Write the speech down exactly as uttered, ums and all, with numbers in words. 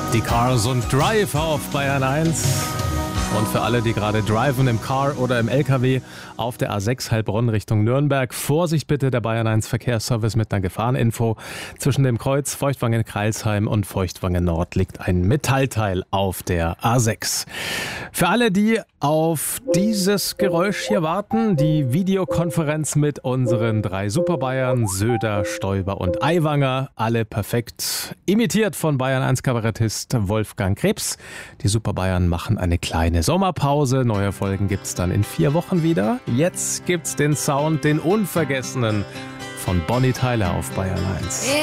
Die Cars und Drive auf Bayern eins. Und für alle, die gerade driven im Car oder im L K W auf der A sechs Heilbronn Richtung Nürnberg, Vorsicht bitte, der Bayern eins Verkehrsservice mit einer Gefahreninfo. Zwischen dem Kreuz Feuchtwangen-Kreilsheim und Feuchtwangen Nord liegt ein Metallteil auf der A sechs. Für alle, die auf dieses Geräusch hier warten, die Videokonferenz mit unseren drei Superbayern, Söder, Stoiber und Aiwanger, alle perfekt imitiert von Bayern eins Kabarettist Wolfgang Krebs. Die Superbayern machen eine kleine Sommerpause. Neue Folgen gibt's dann in vier Wochen wieder. Jetzt gibt's den Sound, den unvergessenen von Bonnie Tyler auf Bayern eins.